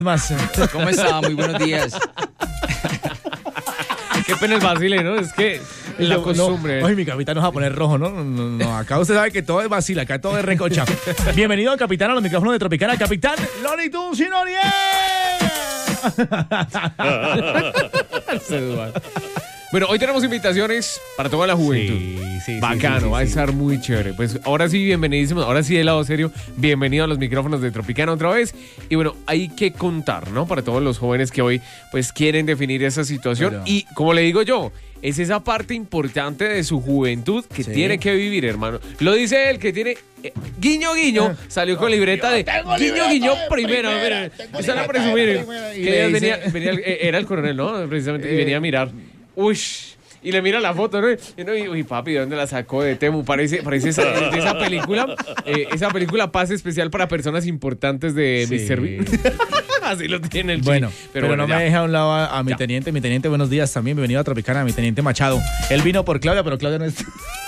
Más. ¿Cómo está? Muy buenos días. Qué pena el vacile, ¿no? Es que es la costumbre. Ay, mi capitán nos va a poner rojo, ¿no? No, acá usted sabe que todo es vacila, acá todo es recocha. Bienvenido, capitán, a los micrófonos de Tropicana. Capitán Looney Tunes y Noriega. Bueno, hoy tenemos invitaciones para toda la juventud. Sí. Bacano, va a estar muy chévere. Pues ahora sí, bienvenidísimos. Ahora sí, de lado serio, bienvenido a los micrófonos de Tropicana otra vez. Y bueno, hay que contar, ¿no? Para todos los jóvenes que hoy, pues, quieren definir esa situación. Pero... Y, como le digo yo, es esa parte importante de su juventud que tiene que vivir, hermano. Lo dice él, que tiene... guiño, guiño, salió con libreta de guiño, guiño, primera. Esa la presumir. Que venía, era el coronel, ¿no? Precisamente, y venía a mirar. Uy, y le mira la foto, ¿no? Y uy, papi, ¿de dónde la sacó? De Temu. Parece esa película. Esa película Pase Especial para Personas Importantes de Mr. Bean. Así lo tiene el Bueno, chico. pero no me deja a un lado a mi teniente. Mi teniente, buenos días también. Bienvenido a Tropicana, mi teniente Machado. Él vino por Claudia, pero Claudia no es...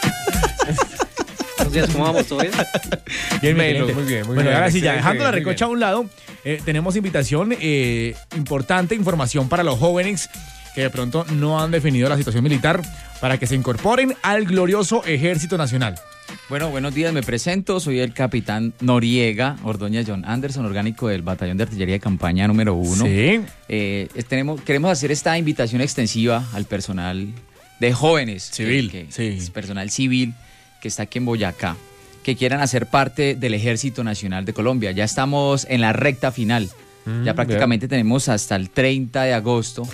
Buenos días, ¿cómo vamos? ¿Todo bien? Bien, muy bien. Bueno, ahora sí, ya Excelente, dejando la muy recocha a un lado, tenemos invitación importante, información para los jóvenes que de pronto no han definido la situación militar para que se incorporen al glorioso Ejército Nacional. Bueno, buenos días, me presento. Soy el capitán Noriega Ordóñez John Anderson, orgánico del Batallón de Artillería de Campaña número 1. Sí. Queremos hacer esta invitación extensiva al personal de jóvenes. Civil, Es personal civil que está aquí en Boyacá, que quieran hacer parte del Ejército Nacional de Colombia. Ya estamos en la recta final. Ya prácticamente tenemos hasta el 30 de agosto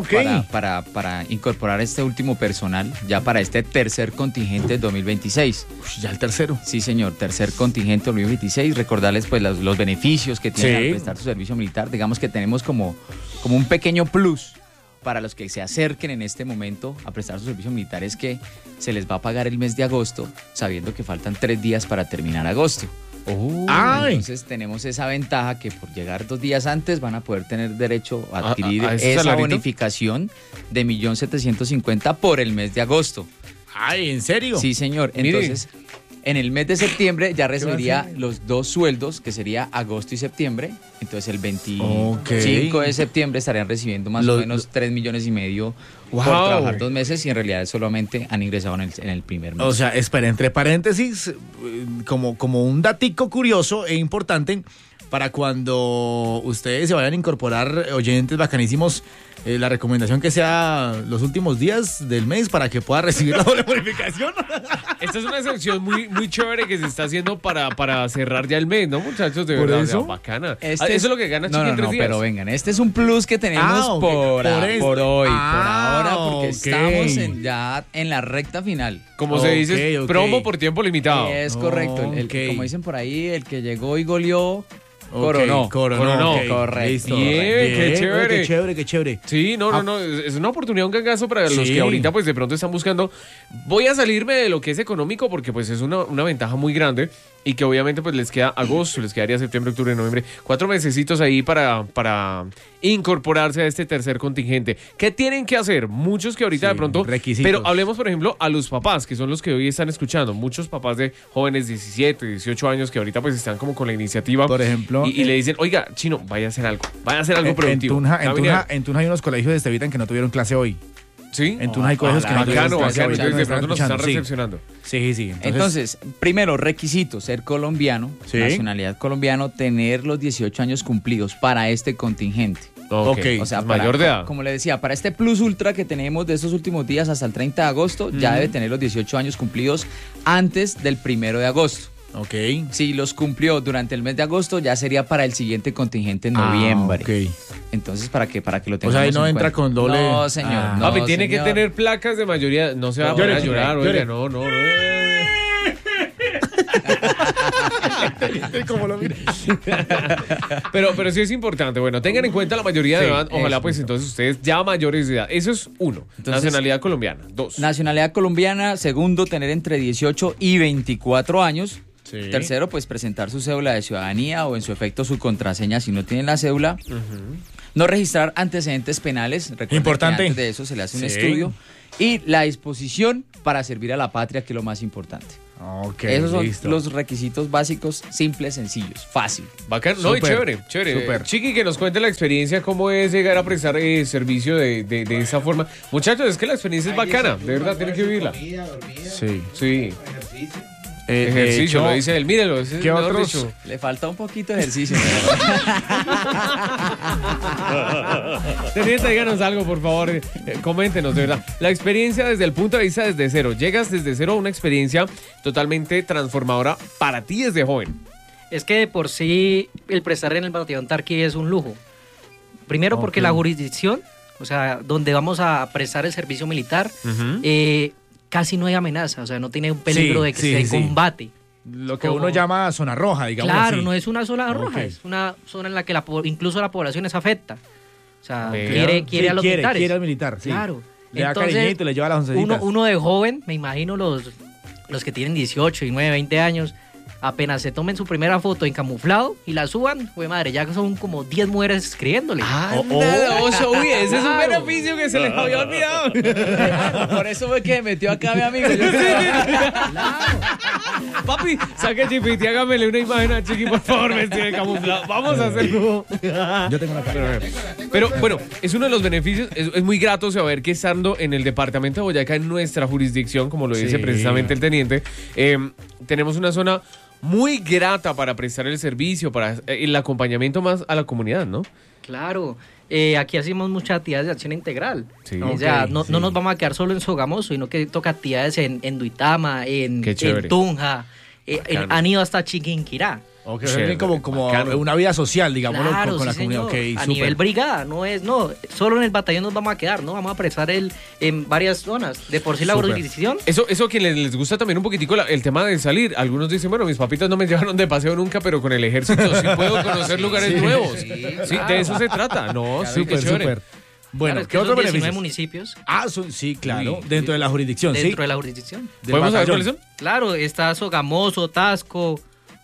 para incorporar este último personal, ya para este tercer contingente 2026. Ya el tercero. Sí, señor, tercer contingente 2026. Recordarles pues los beneficios que tienen al prestar su servicio militar. Digamos que tenemos como un pequeño plus para los que se acerquen en este momento a prestar su servicio militar, es que se les va a pagar el mes de agosto, sabiendo que faltan 3 días para terminar agosto. Entonces tenemos esa ventaja que por llegar 2 días antes van a poder tener derecho a adquirir esa salarito? Bonificación de 1.750.000 por el mes de agosto. Ay, ¿en serio? Sí, señor. Entonces, en el mes de septiembre ya recibiría los 2 sueldos, que sería agosto y septiembre. Entonces el 25 de septiembre estarían recibiendo más o menos 3,5 millones por trabajar 2 meses, y en realidad solamente han ingresado en el primer mes. O sea, espera, entre paréntesis, como un datico curioso e importante para cuando ustedes se vayan a incorporar, oyentes bacanísimos, la recomendación que sea los últimos días del mes para que pueda recibir la doble bonificación. Esta es una sección muy chévere que se está haciendo para cerrar ya el mes, ¿no, muchachos? De verdad, eso? o sea, bacana. Eso es lo que gana Chiqui en 3 días. Pero vengan, este es un plus que tenemos por ahora, porque estamos ya en la recta final. Como se dice, promo por tiempo limitado. Es correcto. Como dicen por ahí, el que llegó y goleó, coronó. Correcto. Listo. Qué chévere. Qué chévere. Sí, no. Es una oportunidad, un gangazo para los que ahorita pues de pronto están buscando. Voy a salirme de lo que es económico porque pues es una ventaja muy grande y que obviamente pues les queda agosto, les quedaría septiembre, octubre, noviembre, 4 mesecitos ahí para incorporarse a este tercer contingente. ¿Qué tienen que hacer? Muchos que ahorita de pronto... Requisitos. Pero hablemos, por ejemplo, a los papás, que son los que hoy están escuchando. Muchos papás de jóvenes 17, 18 años que ahorita pues están como con la iniciativa. Por ejemplo... Y le dicen, oiga, Chino, vaya a hacer algo productivo. En Tunja hay unos colegios de Estevitan que no tuvieron clase hoy. ¿Sí? En Tunja hay colegios que no tuvieron clase hoy. Entonces de pronto nos están recepcionando. Sí. Entonces, primero, requisito, ser colombiano, nacionalidad colombiano, tener los 18 años cumplidos para este contingente. Ok, o sea, mayor de edad. Como le decía, para este plus ultra que tenemos de estos últimos días hasta el 30 de agosto, ya debe tener los 18 años cumplidos antes del 1 de agosto. Ok. Si los cumplió durante el mes de agosto, ya sería para el siguiente contingente en noviembre. Ok. Entonces, para que lo tengamos. O sea, ahí no entra con doble. No, señor. Papi, tiene que tener placas de mayoría. No se va a poner a llorar, oiga, no. Como lo mira. Pero sí es importante. Bueno, tengan en cuenta la mayoría de edad. Ojalá pues entonces ustedes ya mayores de edad. Eso es 1. Nacionalidad colombiana. 2. Nacionalidad colombiana. Segundo, tener entre 18 y 24 años. Tercero, pues presentar su cédula de ciudadanía o en su efecto su contraseña si no tienen la cédula. No registrar antecedentes penales. Recuerden importante. Que antes de eso se le hace un estudio. Y la disposición para servir a la patria, que es lo más importante. Ok, Esos son listo. los requisitos básicos, simples, sencillos, fácil. Bacán, no, y Súper, chévere. súper. Chiqui, que nos cuente la experiencia, cómo es llegar a prestar servicio de esa forma. Muchachos, es que la experiencia es bacana, de verdad, tienen que vivirla. Sí. Sí, De ejercicio, hecho, lo dice él, mírelo. ese es ¿qué mejor otros? dicho. Le falta un poquito de ejercicio. Teniente, díganos algo, por favor. Coméntenos, de verdad. La experiencia desde el punto de vista desde cero. Llegas desde cero a una experiencia totalmente transformadora para ti desde joven. Es que de por sí el prestar en el batallón Tarqui es un lujo. Primero porque Ok. la jurisdicción, o sea, donde vamos a prestar el servicio militar, casi no hay amenaza, o sea, no tiene un peligro Sí, de que sí, sea sí. combate. Lo que Como- uno llama zona roja, digamos Claro, así. no es una zona roja, Ok. es una zona en la que incluso la población es afecta. O sea, Vea. quiere a los militares. Quiere al militar, sí. Claro. Le da Entonces, cariñito, le lleva las oncecitas. uno de joven, me imagino los que tienen 18, 19, 20 años, apenas se tomen su primera foto en camuflado y la suban, güey madre, ya son como 10 mujeres escribiéndole. Uy, ese es un Claro. beneficio que se les había olvidado. Por eso fue que me metió acá mi amigo. Papi, saque GPT, hágamele una imagen a Chiqui, por favor, vestido de camuflado. Vamos a hacerlo. Yo tengo una cara. Pero bueno, es uno de los beneficios, es muy grato saber que estando en el departamento de Boyacá, en nuestra jurisdicción, como lo dice Sí. precisamente el teniente, tenemos una zona muy grata para prestar el servicio, para el acompañamiento más a la comunidad, ¿no? Claro, aquí hacemos muchas actividades de acción integral. Sí. O sea, Ok, no sí. nos vamos a quedar solo en Sogamoso, sino que toca actividades en Duitama, en Qué chévere. Tunja, Bacano. han ido hasta Chiquinquirá. Ok, Chévere, como bacano. una vida social, digámoslo, Claro, con la sí, comunidad. señor. Ok, a súper. nivel brigada, no, solo en el batallón nos vamos a quedar, ¿no? Vamos a prestar en varias zonas. De por sí la Súper. jurisdicción. Eso a quienes les gusta también un poquitico el tema de salir. Algunos dicen, bueno, mis papitas no me llevaron de paseo nunca, pero con el ejército sí puedo conocer lugares nuevos. Sí, de eso se trata. No, sí, qué Súper, chévere. súper. Bueno, Claro, es que ¿qué otros son 19 beneficios? municipios Sí, claro, Uy, dentro de la jurisdicción, dentro sí. de la jurisdicción. Del ¿Podemos saber batallón. cuáles son? Claro, está Sogamoso, Tasco,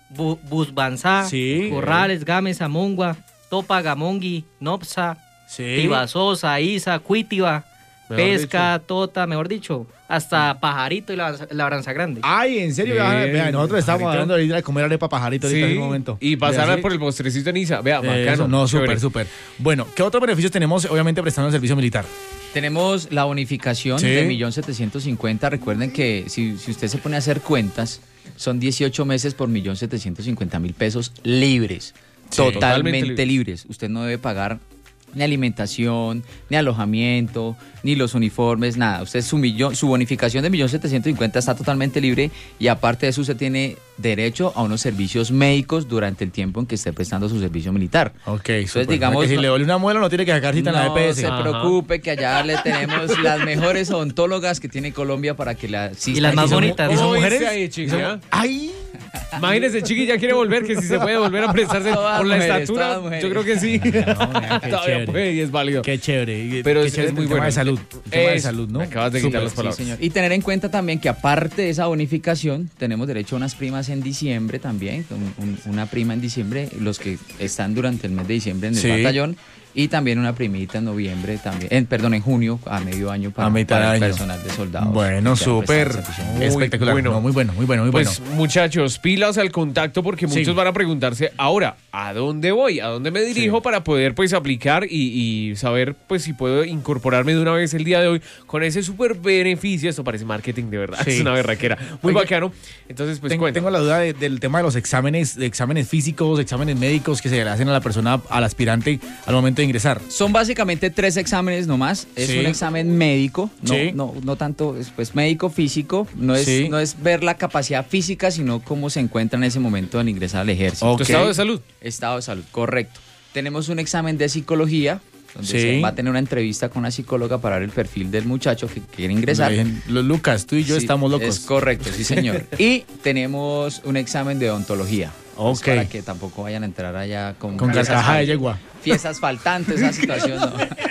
Busbanzá, Sí. Corrales, Gámez, Amongua, Topa, Gamongi, Nopsa, Sí. Tibasosa, Isa, Cuitiba, Mejor Pesca, Tota, mejor dicho, hasta Pajarito y la Branza Grande. Ay, en serio, Bien, vea, nosotros estamos pajarito. hablando ahorita de comer arepa pajarito ahorita en Sí, un momento. y pasar Vea, sí. por el postrecito en Isa. Vea, bacano. Eso, no, chévere. súper. Bueno, ¿qué otros beneficios tenemos, obviamente, prestando el servicio militar? Tenemos la bonificación Sí. de 1.750.000. Recuerden que si usted se pone a hacer cuentas, son 18 meses por 1.750.000 pesos libres. Sí. Totalmente Totalmente libres. Usted no debe pagar ni alimentación, ni alojamiento, ni los uniformes, nada. Usted su bonificación de 1.750.000 está totalmente libre y aparte de eso usted tiene derecho a unos servicios médicos durante el tiempo en que esté prestando su servicio militar. Ok, Entonces, digamos, que si le duele una muela no tiene que sacar cita en la No EPS. se Ajá. preocupe que allá le tenemos las mejores odontólogas que tiene Colombia para que la asistan. Y las más son- bonitas. ¿Y son ¿Cómo mujeres? dice ahí, chica? ¡Ay! Imagínese, Chiqui ya quiere volver, que si se puede volver a prestarse Todas por la mujeres, estatura. todas mujeres. Yo creo que sí. No, mira, qué Todavía chévere. puede y es válido. Qué chévere. Pero Qué es chévere muy el tema bueno. de salud. El tema de Es- salud, ¿no? me acabas de Súper. quitar las Sí, palabras. señor. Y tener en cuenta también que aparte de esa bonificación, tenemos derecho a unas primas en diciembre también, una prima en diciembre, los que están durante el mes de diciembre en el Sí. batallón, y también una primita en noviembre también, en junio, a medio año para, A mitad para de el año. personal de soldados. Bueno, que va a prestar súper. servicio. Muy Espectacular. bueno. No, muy bueno. Pues muchachos, pilas al contacto porque Sí. muchos van a preguntarse ahora, ¿a dónde voy? ¿A dónde me dirijo Sí. para poder pues aplicar y saber pues si puedo incorporarme de una vez el día de hoy con ese súper beneficio? Esto parece marketing de verdad, Sí. es una berraquera. Muy Oye, bacano. Entonces pues Tengo, cuenta. tengo la duda del tema de los exámenes físicos, exámenes médicos que se le hacen a la persona, al aspirante, al momento de ingresar. Son básicamente 3 exámenes nomás. Es Sí. un examen médico, Sí. no tanto, pues médico físico. No es, Sí. no es ver la capacidad física, sino cómo se encuentra en ese momento al ingresar al ejército. Ok. ¿Tu estado de salud? Estado de salud, correcto. Tenemos un examen de psicología, donde Sí. se va a tener una entrevista con la psicóloga para ver el perfil del muchacho que quiere ingresar. Lucas, tú y yo Sí, estamos locos. Es correcto, sí señor. Y tenemos un examen de odontología. Pues Ok. para que tampoco vayan a entrar allá con Con piezas carcajada de fal- yegua. Piezas faltantes, esa situación no.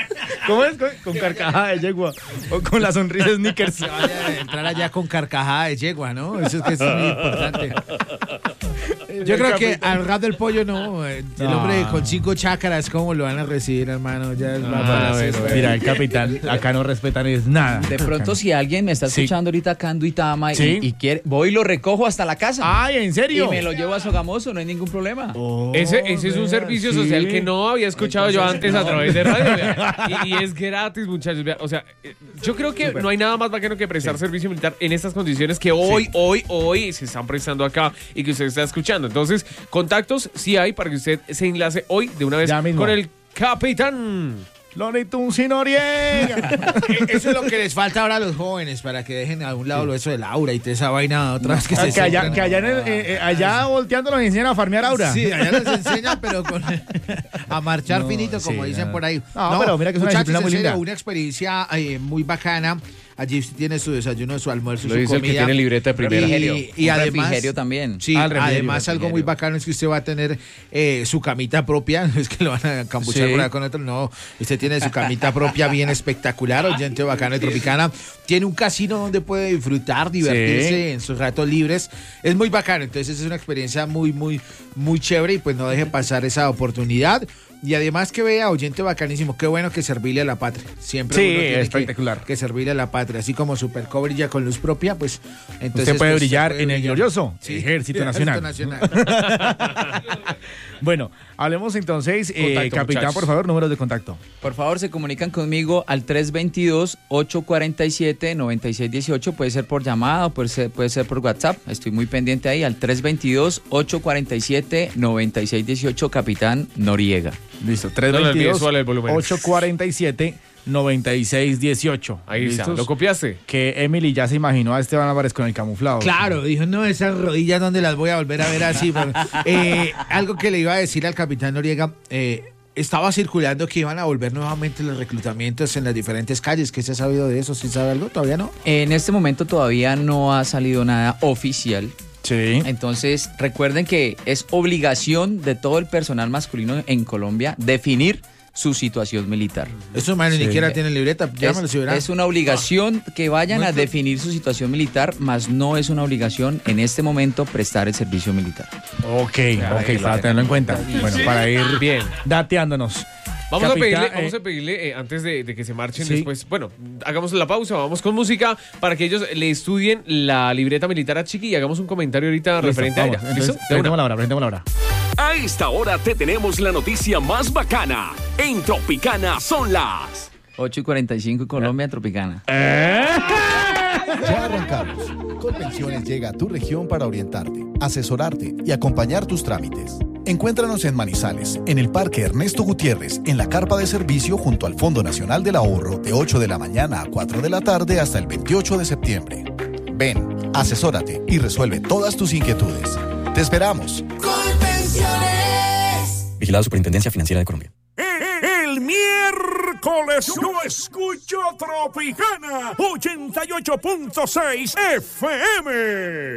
¿Cómo es? Con carcajada de yegua. O con la sonrisa de Snickers. Que vaya a entrar allá con carcajada de yegua, ¿no? Eso es que es muy importante. Yo creo que al rap del pollo no. El hombre con 5 chácaras, ¿cómo lo van a recibir, hermano? Ya es Mira, el capitán, acá no respetan es nada. De pronto, si alguien me está escuchando ahorita acá en Duitama y quiere, voy y lo recojo hasta la casa. Ay, ¿en serio? Y me lo llevo a Sogamoso, no hay ningún problema. Ese es un servicio social que no había escuchado yo antes a través de radio. Y es gratis, muchachos. O sea, yo creo que no hay nada más bacano que prestar servicio militar en estas condiciones que hoy se están prestando acá y que usted está escuchando. Entonces, contactos sí hay para que usted se enlace hoy de una vez con el capitán Loretunci Noriega. Eso es lo que les falta ahora a los jóvenes, para que dejen a un lado eso del aura y toda esa vaina otra vez que allá volteando nos enseñan a farmear aura. Sí, allá les enseñan, pero a marchar finito, como dicen por ahí. No, pero mira que es una disciplina muy linda. Una experiencia muy bacana. Allí usted tiene su desayuno, su almuerzo, lo su dice comida. El que tiene libreta de primera. Y además, refrigerio también. Sí, además algo muy bacano es que usted va a tener su camita propia. No es que lo van a cambuchar por acá con otro. No, usted tiene su camita propia bien espectacular, oyente bacano de Tropicana. Tiene un casino donde puede disfrutar, divertirse en sus ratos libres. Es muy bacano. Entonces es una experiencia muy, muy, muy chévere y pues no deje pasar esa oportunidad. Y además que vea, oyente bacanísimo, qué bueno que servirle a la patria. Siempre uno tiene espectacular. Que servirle a la patria. Así como Superco brilla con luz propia, pues entonces usted puede pues, brillar en el glorioso Ejército Nacional. Bueno, hablemos entonces, capitán, muchachos. por favor, números de contacto. Por favor, se comunican conmigo al 322-847-9618. Puede ser por llamada o puede ser por WhatsApp. Estoy muy pendiente ahí al 322-847-9618, capitán Noriega. Listo, No le olvides, suele el volumen. 322-847-9618. Ahí está, ¿Listos? ¿lo copiaste? Que Emily ya se imaginó a Esteban Álvarez con el camuflado. Claro, dijo, no, esas rodillas donde las voy a volver a ver así. Pero, algo que le iba a decir al capitán Noriega, estaba circulando que iban a volver nuevamente los reclutamientos en las diferentes calles. ¿Qué se ha sabido de eso? ¿Sí sabe algo? ¿Todavía no? En este momento todavía no ha salido nada oficial. Sí. Entonces, recuerden que es obligación de todo el personal masculino en Colombia definir su situación militar. Estos manes ni siquiera tienen libreta. Es una obligación que vayan a definir su situación militar, mas no es una obligación en este momento prestar el servicio militar. Ok, para tenerlo en cuenta. Bueno, para ir bien dateándonos. Vamos Capitán, a pedirle antes de que se marchen después, bueno, hagamos la pausa, vamos con música para que ellos le estudien la libreta militar a Chiqui y hagamos un comentario ahorita referente a ella. ¿Listo? Presentemos la hora. A esta hora te tenemos la noticia más bacana. En Tropicana son las 8:45 Colombia, Tropicana. Ya arrancamos. Colpensiones llega a tu región para orientarte, asesorarte y acompañar tus trámites. Encuéntranos en Manizales, en el Parque Ernesto Gutiérrez, en la carpa de servicio junto al Fondo Nacional del Ahorro, de 8 de la mañana a 4 de la tarde hasta el 28 de septiembre. Ven, asesórate y resuelve todas tus inquietudes. ¡Te esperamos! Colpensiones. Vigilado Superintendencia Financiera de Colombia. El miércoles yo escucho Tropicana 88.6 FM.